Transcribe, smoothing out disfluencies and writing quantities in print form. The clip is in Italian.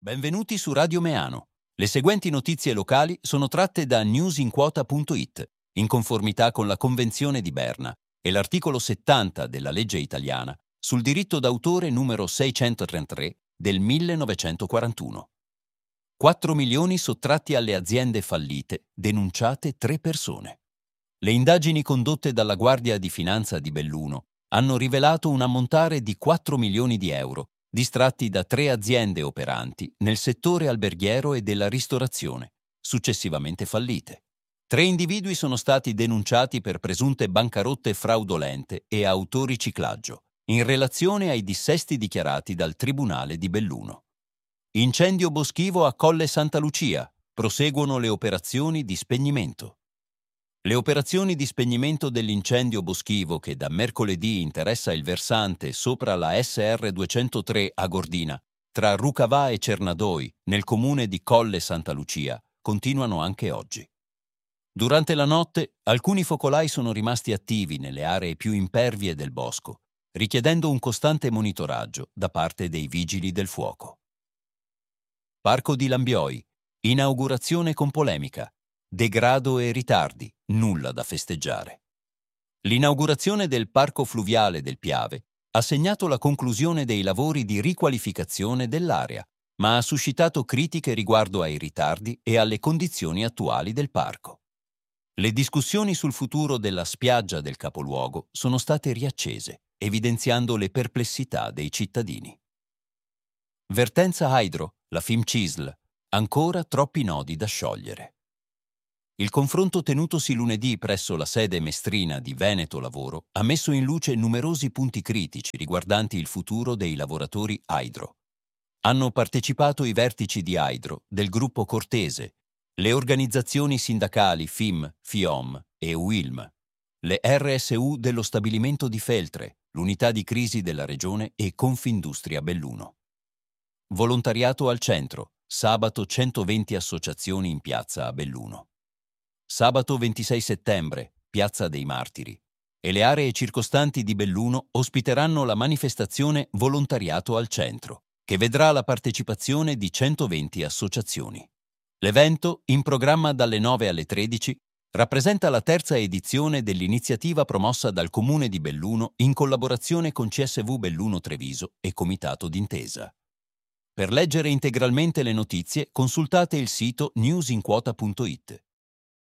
Benvenuti su Radio Meano. Le seguenti notizie locali sono tratte da newsinquota.it, in conformità con la Convenzione di Berna e l'articolo 70 della legge italiana sul diritto d'autore numero 633 del 1941. 4 milioni sottratti alle aziende fallite, denunciate 3 persone. Le indagini condotte dalla Guardia di Finanza di Belluno hanno rivelato un ammontare di 4 milioni di euro distratti da 3 aziende operanti nel settore alberghiero e della ristorazione, successivamente fallite. 3 individui sono stati denunciati per presunte bancarotte fraudolente e autoriciclaggio, in relazione ai dissesti dichiarati dal Tribunale di Belluno. Incendio boschivo a Colle Santa Lucia. Proseguono le operazioni di spegnimento. Le operazioni di spegnimento dell'incendio boschivo che da mercoledì interessa il versante sopra la SR 203 a Gordina, tra Rucavà e Cernadoi, nel comune di Colle Santa Lucia, continuano anche oggi. Durante la notte, alcuni focolai sono rimasti attivi nelle aree più impervie del bosco, richiedendo un costante monitoraggio da parte dei vigili del fuoco. Parco di Lambioi. Inaugurazione con polemica. Degrado e ritardi, nulla da festeggiare. L'inaugurazione del Parco Fluviale del Piave ha segnato la conclusione dei lavori di riqualificazione dell'area, ma ha suscitato critiche riguardo ai ritardi e alle condizioni attuali del parco. Le discussioni sul futuro della spiaggia del capoluogo sono state riaccese, evidenziando le perplessità dei cittadini. Vertenza Hydro, la FIMCISL, ancora troppi nodi da sciogliere. Il confronto tenutosi lunedì presso la sede mestrina di Veneto Lavoro ha messo in luce numerosi punti critici riguardanti il futuro dei lavoratori Hydro. Hanno partecipato i vertici di Hydro, del gruppo Cortese, le organizzazioni sindacali FIM, FIOM e UILM, le RSU dello stabilimento di Feltre, l'unità di crisi della regione e Confindustria Belluno. Volontariato al centro, sabato 120 associazioni in piazza a Belluno. Sabato 26 settembre, Piazza dei Martiri, e le aree circostanti di Belluno ospiteranno la manifestazione Volontariato al Centro, che vedrà la partecipazione di 120 associazioni. L'evento, in programma dalle 9 alle 13, rappresenta la terza edizione dell'iniziativa promossa dal Comune di Belluno in collaborazione con CSV Belluno Treviso e Comitato d'Intesa. Per leggere integralmente le notizie, consultate il sito newsinquota.it.